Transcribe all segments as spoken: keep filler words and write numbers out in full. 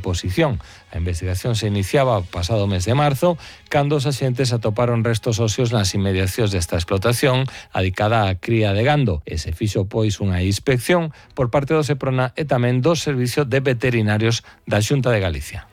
exposición. A investigación se iniciaba o pasado mes de marzo, cando os axentes atoparon restos óseos nas inmediacións desta explotación adicada á cría de gando, e se fixo pois unha inspección por parte do Seprona e tamén do Servicio de Veterinarios da Xunta de Galicia.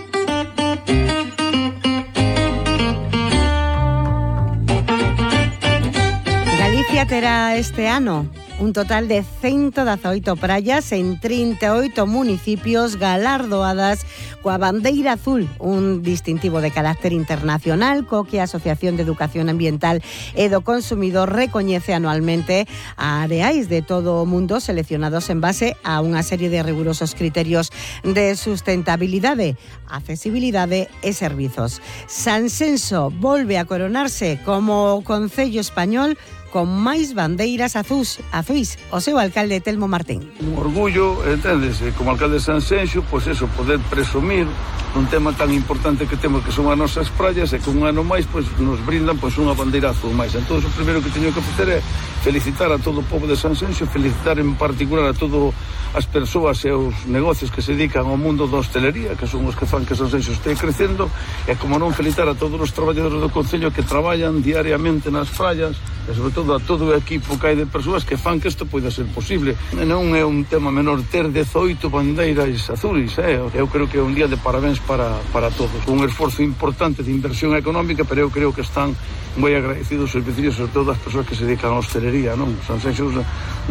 Galicia terá este ano un total de ciento dezaoito praias en trinta e oito municipios galardoadas coa bandeira azul, un distintivo de carácter internacional co que a Asociación de Educación Ambiental e do Consumidor recoñece anualmente a areais de todo o mundo seleccionados en base a unha serie de rigurosos criterios de sustentabilidade, accesibilidade e servizos. Sanxenxo volve a coronarse como o concello español con máis bandeiras azuis, azuis, o seu alcalde Telmo Martín. Un orgullo, entendes, como alcalde de Sanxenxo, pois eso, poder presumir un tema tan importante que temos que son as nosas praias e que un ano máis pois nos brindan pois unha bandeira azul máis. Entón, o primeiro que teño que facer é felicitar a todo o povo de Sanxenxo, felicitar en particular a todo as persoas e os negocios que se dedican ao mundo da hostelería, que son os que fan que Sanxenxo este crecendo, e como non felicitar a todos os traballadores do concello que traballan diariamente nas praias, e sobre todo a todo o equipo que hai de persoas que fan que isto poida ser posible. Non é un tema menor ter dezaoito bandeiras azuis, eh? Eu creo que é un día de parabéns para, para todos. Un esforzo importante de inversión económica, pero eu creo que están moi agradecidos os veciños, sobre todo as persoas que se dedican á hostelería, non? Sanxenxo